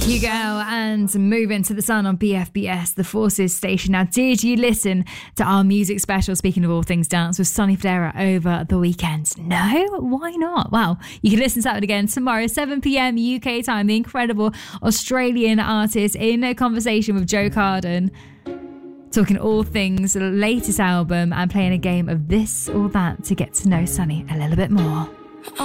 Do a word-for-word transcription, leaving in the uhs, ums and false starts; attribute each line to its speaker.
Speaker 1: You go and move into the sun on B F B S, the Forces station. Now, did you listen to our music special, speaking of all things dance, with Sonny Fodera over the weekend? No? Why not? Well, you can listen to it again tomorrow, seven p.m. U K time. The incredible Australian artist in a conversation with Joe Carden, talking all things latest album and playing a game of this or that to get to know Sonny a little bit more.